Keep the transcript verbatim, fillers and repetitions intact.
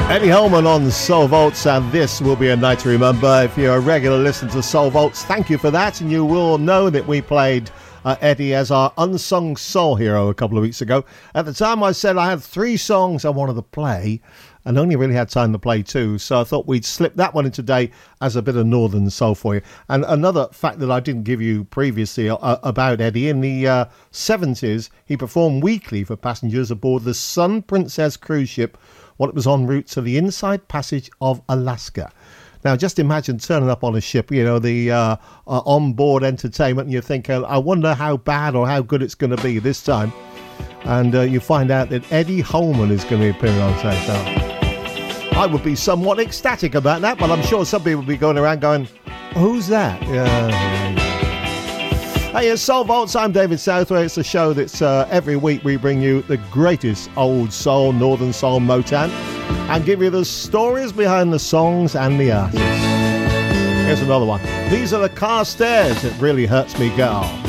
Eddie Holman on Soul Vaults, and this will be a night to remember. If you're a regular listener to Soul Vaults, thank you for that, and you will know that we played uh, Eddie as our unsung soul hero a couple of weeks ago. At the time I said I had three songs I wanted to play and only really had time to play two, so I thought we'd slip that one in today as a bit of northern soul for you. And another fact that I didn't give you previously uh, about Eddie, in the uh, seventies he performed weekly for passengers aboard the Sun Princess cruise ship while it was en route to the Inside Passage of Alaska. Now, just imagine turning up on a ship, you know, the uh, uh, on-board entertainment, and you're thinking, I wonder how bad or how good it's going to be this time. And uh, you find out that Eddie Holman is going to be appearing on stage. Now, I would be somewhat ecstatic about that, but I'm sure some people will be going around going, who's that? Yeah. Hey, it's Soul Vaults. I'm David Southway. It's a show that's uh, every week we bring you the greatest old soul, northern soul, Motown, and give you the stories behind the songs and the artists. Here's another one. These are the car stairs. It really hurts me, girl.